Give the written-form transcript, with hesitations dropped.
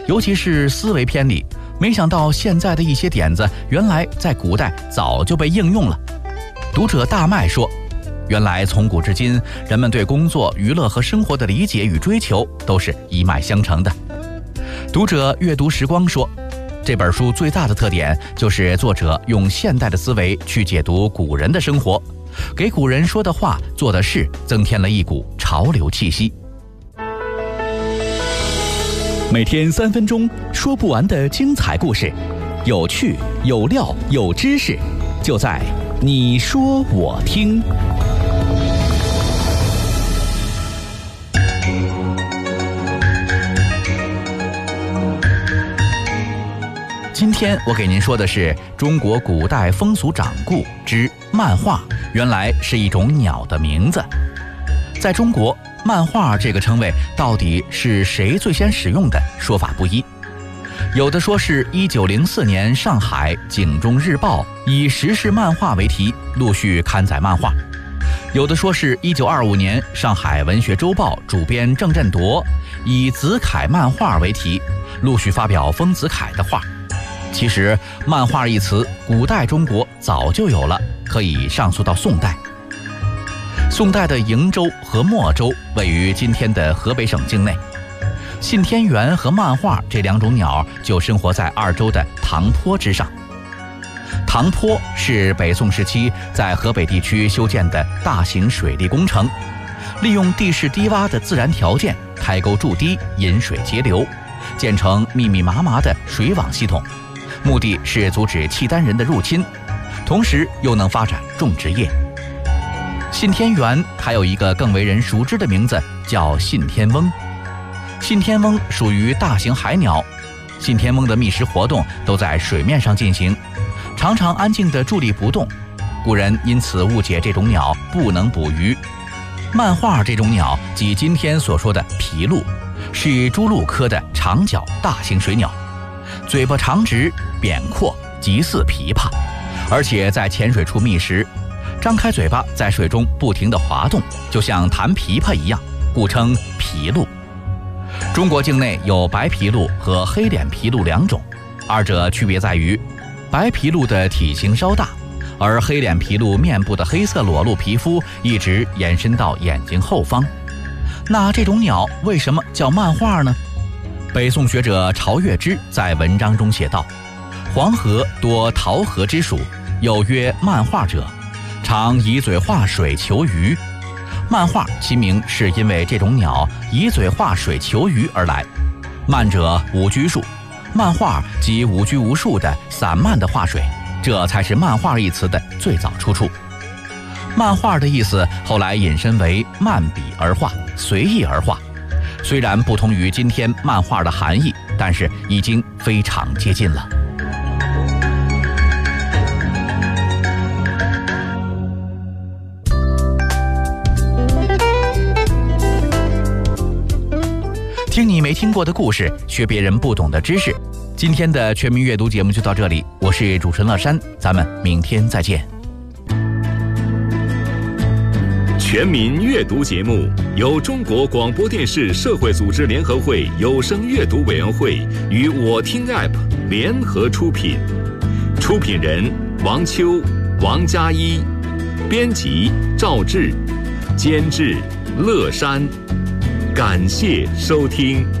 尤其是思维偏离，没想到现在的一些点子原来在古代早就被应用了。读者大麦说，原来从古至今，人们对工作、娱乐和生活的理解与追求都是一脉相承的。读者阅读时光说，这本书最大的特点就是作者用现代的思维去解读古人的生活，给古人说的话、做的事增添了一股潮流气息。每天3分钟，说不完的精彩故事，有趣、有料、有知识，就在你说我听。今天我给您说的是中国古代风俗掌故之漫画，原来是一种鸟的名字。在中国，漫画这个称谓到底是谁最先使用的，说法不一。有的说是1904年上海《警钟日报》以时事漫画为题陆续刊载漫画，有的说是1925年上海文学周报主编郑振铎以子恺漫画为题陆续发表丰子恺的画。其实漫画一词古代中国早就有了，可以上溯到宋代。宋代的瀛州和莫州位于今天的河北省境内，信天猿和漫画这两种鸟就生活在二州的塘坡之上。塘坡是北宋时期在河北地区修建的大型水利工程，利用地势低洼的自然条件开沟筑堤，引水节流，建成密密麻麻的水网系统，目的是阻止契丹人的入侵，同时又能发展种植业。信天猿还有一个更为人熟知的名字，叫信天翁。信天翁属于大型海鸟，信天翁的觅食活动都在水面上进行，常常安静地伫立不动，古人因此误解这种鸟不能捕鱼。漫画这种鸟即今天所说的琵鹭，是朱鹭科的长脚大型水鸟，嘴巴长直扁阔，极似琵琶，而且在浅水处觅食，张开嘴巴在水中不停地滑动，就像弹琵琶一样，故称琵鹭。中国境内有白琵鹭和黑脸琵鹭两种，二者区别在于白琵鹭的体型稍大，而黑脸琵鹭面部的黑色裸露皮肤一直延伸到眼睛后方。那这种鸟为什么叫漫画呢？北宋学者曹月之在文章中写道，黄河多桃河之属，有曰漫画者，常以嘴画水求鱼。漫画其名是因为这种鸟以嘴画水求鱼而来。漫者无拘束，漫画即无拘无束的散漫的画水，这才是漫画一词的最早出处。漫画的意思后来引申为漫笔而画，随意而画，虽然不同于今天漫画的含义，但是已经非常接近了。听你没听过的故事，学别人不懂的知识。今天的全民阅读节目就到这里，我是主持人乐山，咱们明天再见。 全民阅读节目由中国广播电视社会组织联合会有声阅读委员会与我听 App 联合出品，出品人王秋、王佳一，编辑赵志，监制乐山。感谢收听。